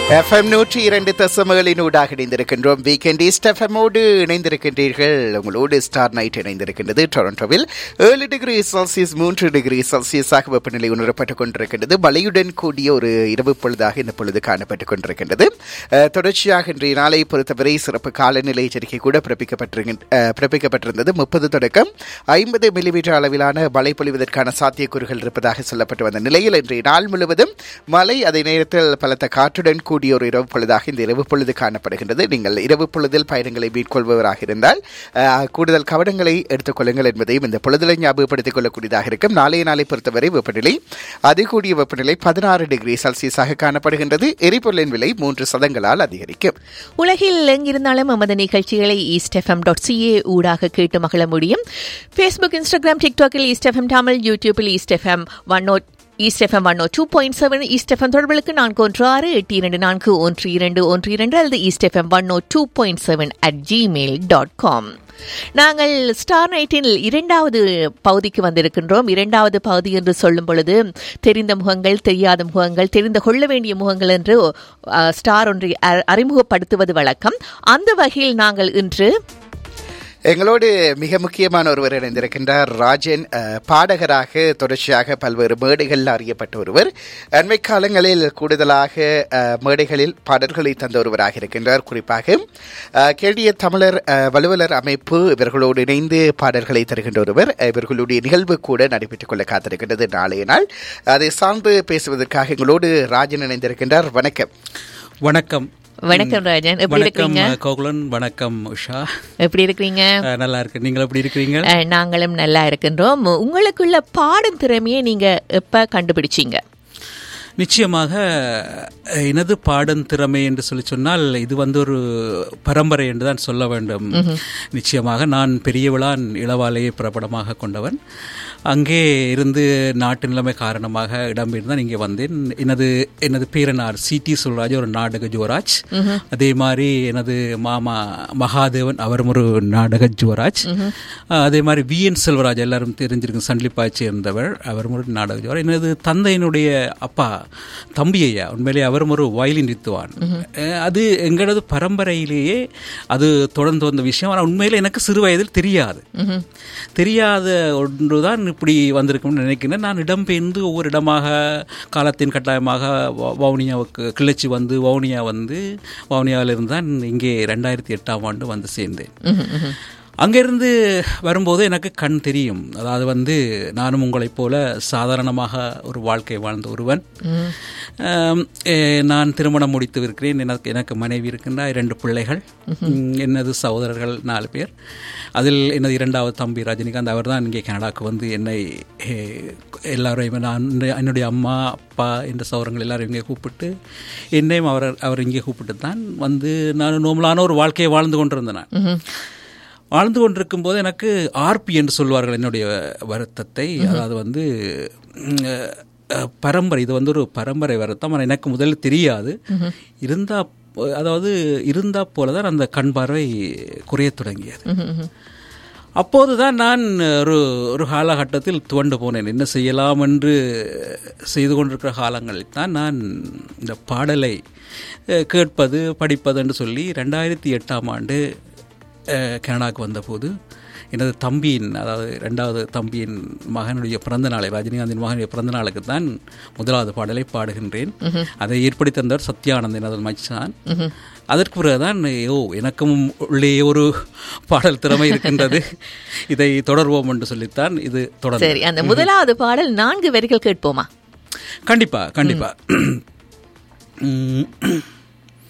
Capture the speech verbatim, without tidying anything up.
FM நூற்றி இரண்டு தசமகளினூடாக இணைந்திருக்கின்றோம். வீக்கெண்ட் ஈஸ்ட் எஃப்எம்மோடு இணைந்திருக்கின்றீர்கள். உங்களோடு ஸ்டார் நைட் இணைந்திருக்கின்றது. டொரண்டோவில் ஏழு டிகிரி செல்சியஸ் மூன்று டிகிரி செல்சியஸாக வெப்பநிலை உணரப்பட்டுக் கொண்டிருக்கின்றது. மழையுடன் கூடிய ஒரு இரவு பொழுதாக இந்த பொழுது காணப்பட்டுக் கொண்டிருக்கின்றது. தொடர்ச்சியாக இன்றைய நாளை பொறுத்தவரை சிறப்பு காலநிலை எச்சரிக்கை கூட பிறப்பிக்கப்பட்டிருந்தது. முப்பது தொடக்கம் ஐம்பது மில்லிமீட்டர் அளவிலான மழை பொழிவதற்கான சாத்தியக்கூறுகள் இருப்பதாக சொல்லப்பட்டு வந்த நிலையில் இன்றைய நாள் முழுவதும் மழை, அதே நேரத்தில் பலத்த காற்றுடன் கூடிய ஒரு இரவு பொழுதாக இந்த இரவு பொழுது காணப்படுகின்றது. நீங்கள் இரவு பொழுதில் பயணங்களை மேற்கொள்பவராக இருந்தால் கூடுதல் கவனங்களை எடுத்துக் கொள்ளுங்கள் என்பதையும் இந்த பொழுதிலை ஞாபகப்படுத்திக் கொள்ளக்கூடியதாக இருக்கும். நாளைய நாளை பொறுத்தவரை வெப்பநிலை அதிகூடிய வெப்பநிலை பதினாறு டிகிரி செல்சியஸாக காணப்படுகின்றது. எரிபொருளின் விலை மூன்று சதங்களால் அதிகரிக்கும். உலகில் எங்கிருந்தாலும் நமது நிகழ்ச்சிகளை ஈஸ்ட் எஃப்எம் டாட் சிஏ ஊடாக கேட்டு மகிழ முடியும். Facebook, Instagram, டிக்டாக்கில் east FM Tamil, யூடியூபில் east FM one note east FM one two point seven, east FM தொடர்புகளுக்கு நான்கு ஒன்று ஆறு எட்டு இரண்டு நான்கு ஒன்று இரண்டு ஒன்று இரண்டு அல்லது east FM one two point seven at Gmail dot com. நாங்கள் ஸ்டார் நைட்டில் இரண்டாவது பகுதிக்கு வந்திருக்கின்றோம். இரண்டாவது பகுதி என்று சொல்லும் பொழுது தெரிந்த முகங்கள், தெரியாத முகங்கள், தெரிந்து கொள்ள வேண்டிய முகங்கள் என்று ஸ்டார் ஒன்றை அறிமுகப்படுத்துவது வழக்கம். அந்த வகையில் நாங்கள் இன்று எங்களோடு மிக முக்கியமான ஒருவர் இணைந்திருக்கின்றார். ராஜன் பாடகராக தொடர்ச்சியாக பல்வேறு மேடைகளில் அறியப்பட்ட ஒருவர். அண்மை காலங்களில் கூடுதலாக மேடைகளில் பாடல்களை தந்த ஒருவராக இருக்கின்றார். குறிப்பாக கேடிய தமிழர் வலுவலர் அமைப்பு இவர்களோடு இணைந்து பாடல்களை தருகின்ற ஒருவர். இவர்களுடைய நிகழ்வு கூட நடைபெற்றுக் கொள்ள காத்திருக்கின்றது நாளைய நாள். அதை சார்ந்து பேசுவதற்காக எங்களோடு ராஜன் இணைந்திருக்கின்றார். வணக்கம். வணக்கம். வணக்கம் ராஜன், எப்படி இருக்கீங்க? கோகுலன். வணக்கம் உஷா, எப்படி இருக்கீங்க? நல்லா இருக்கு. நீங்கள் எப்படி இருக்கீங்க? நாங்களும் நல்லா இருக்கின்றோம். உங்களுக்குள்ள பாடும் திறமையை நீங்க எப்ப கண்டுபிடிச்சீங்க? நிச்சயமாக எனது பாடும் திறமை என்று சொல்லி சொன்னால் இது வந்து ஒரு பரம்பரை என்று தான் சொல்ல வேண்டும். நிச்சயமாக நான் பெரிய விழான் இளவாலையை பிரபலமாக கொண்டவன். அங்கே இருந்து நாட்டு நிலைமை காரணமாக இடம்பெயர்ந்து இங்கே வந்தேன். எனது எனது பேரனார் சி டி சொல்ராஜ் ஒரு நாடக ஜுவராஜ். அதே மாதிரி எனது மாமா மகாதேவன் அவரும் ஒரு நாடக ஜுவராஜ். அதே மாதிரி வி என் செல்வராஜ் எல்லாரும் தெரிஞ்சிருக்கு, சன்லிப்பாய் சேர்ந்தவர், அவரும் ஒரு நாடக ஜுவராஜ். எனது தந்தையினுடைய அப்பா தம்பி ஐயா உண்மையிலேயே அவரும் ஒரு வயலின் வித்துவான். அது எங்களது பரம்பரையிலேயே அது தொடர்ந்து வந்த விஷயம். ஆனால் உண்மையிலே எனக்கு சிறு வயதில் தெரியாது தெரியாத ஒன்றுதான் இப்படி வந்திருக்கும்னு நினைக்கிறேன். நான் இடம்பெயர்ந்து ஒவ்வொரு இடமாக காலத்தின் கட்டாயமாக வவுனியாவுக்கு கிளர்ச்சி வந்து வவுனியா வந்து வவுனியாவிலிருந்து தான் இங்கே ரெண்டாயிரத்தி எட்டாம் ஆண்டு வந்து சேர்ந்தேன். அங்கிருந்து வரும்போது எனக்கு கண் தெரியும். அதாவது வந்து நானும் உங்களைப் போல சாதாரணமாக ஒரு வாழ்க்கை வாழ்ந்த ஒருவன். நான் திருமணம் முடித்து இருக்கிறேன். எனக்கு எனக்கு மனைவி இருக்கின்ற இரண்டு பிள்ளைகள், எனது சகோதரர்கள் நாலு பேர். அதில் எனது இரண்டாவது தம்பி ரஜினிகாந்த், அவர் தான் இங்கே கனடாவுக்கு வந்து என்னை எல்லாரையும் நான் என்னுடைய அம்மா அப்பா என்ற சகோதரங்கள் எல்லாரும் இங்கே கூப்பிட்டு என்னையும் அவர் அவர் இங்கே கூப்பிட்டு தான் வந்து நான் நோமலான ஒரு வாழ்க்கையை வாழ்ந்து கொண்டிருந்தேன். நான் வாழ்ந்து கொண்டிருக்கும் போது எனக்கு ஆர்பி என்று சொல்வார்கள் என்னுடைய வருத்தத்தை. அதாவது வந்து பரம்பரை, இது வந்து ஒரு பரம்பரை வருத்தம். ஆனால் எனக்கு முதலில் தெரியாது. இருந்தா அதாவது இருந்தா போலதான் அந்த கண் பார்வை குறைய தொடங்கியது. அப்போதுதான் நான் ஒரு ஒரு காலகட்டத்தில் துவண்டு போனேன். என்ன செய்யலாம் என்று செய்து கொண்டிருக்கிற காலங்களில் தான் நான் இந்த பாடலை கேட்பது படிப்பது என்று சொல்லி ரெண்டாயிரத்தி எட்டாம் ஆண்டு கனடாவுக்கு வந்தபோது எனது தம்பியின், அதாவது ரெண்டாவது தம்பியின் மகனுடைய பிறந்த நாளை, ரஜினிகாந்தின் மகனுடைய பிறந்த நாளுக்கு தான் முதலாவது பாடலை பாடுகின்றேன். அதை ஏற்படுத்தி தந்தவர் சத்யானந்த், எனது மச்சான். அதற்கு பிறகுதான் ஓ எனக்கும் உள்ளே ஒரு பாடல் திறமை இருக்கின்றது, இதை தொடர்வோம் என்று சொல்லித்தான் இது தொடர். சரி, அந்த முதலாவது பாடல் நான்கு வரிகள் கேட்போமா? கண்டிப்பா கண்டிப்பா.